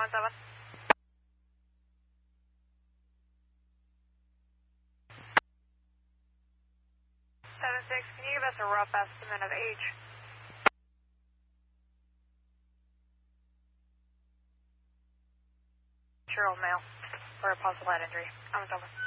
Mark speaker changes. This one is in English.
Speaker 1: 717. 76, can you give us a rough estimate of age? Year-old male for a possible head injury. I'm 7.